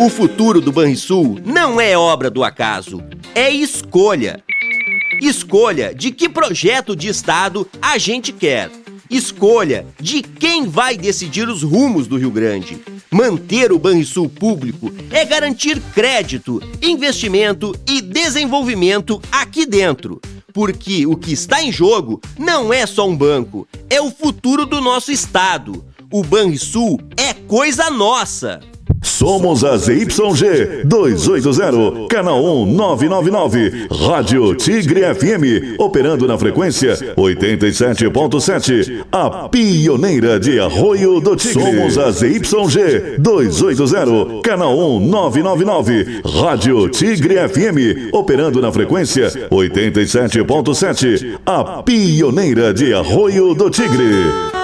O futuro do Banrisul não é obra do acaso, é escolha. Escolha de que projeto de Estado a gente quer. Escolha de quem vai decidir os rumos do Rio Grande. Manter o Banrisul público é garantir crédito, investimento e desenvolvimento aqui dentro. Porque o que está em jogo não é só um banco, é o futuro do nosso estado. O Banrisul é coisa nossa. Somos a ZYG 280, canal 1999, Rádio Tigre FM, operando na frequência 87.7, a pioneira de Arroio do Tigre. Somos a ZYG 280, canal 1999, Rádio Tigre FM, operando na frequência 87.7, a pioneira de Arroio do Tigre.